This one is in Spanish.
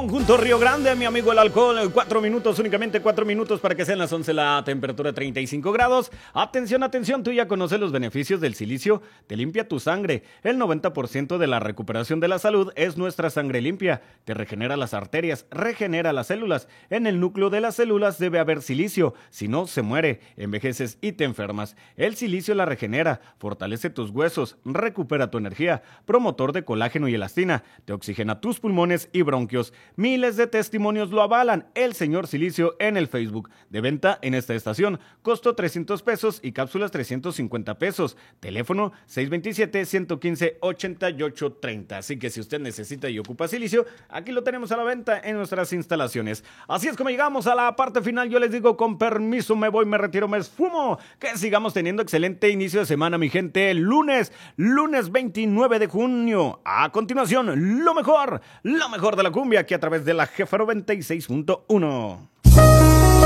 conjunto Río Grande, mi amigo el alcohol, 4 minutos, únicamente 4 minutos para que sean las 11 la temperatura 35 grados. Atención, atención, tú ya conoces los beneficios del silicio, te limpia tu sangre. El 90% de la recuperación de la salud es nuestra sangre limpia. Te regenera las arterias, regenera las células. En el núcleo de las células debe haber silicio, si no se muere, envejeces y te enfermas. El silicio la regenera, fortalece tus huesos, recupera tu energía, promotor de colágeno y elastina, te oxigena tus pulmones y bronquios. Miles de testimonios lo avalan. El señor Silicio en el Facebook. De venta en esta estación. Costo 300 pesos y cápsulas 350 pesos. Teléfono 627-115-8830. Así que si usted necesita y ocupa silicio, aquí lo tenemos a la venta en nuestras instalaciones. Así es como llegamos a la parte final. Yo les digo, con permiso, me voy, me retiro, me esfumo. Que sigamos teniendo excelente inicio de semana, mi gente. Lunes 29 de junio. A continuación, lo mejor de la cumbia aquí a través de la Jefa 96.1.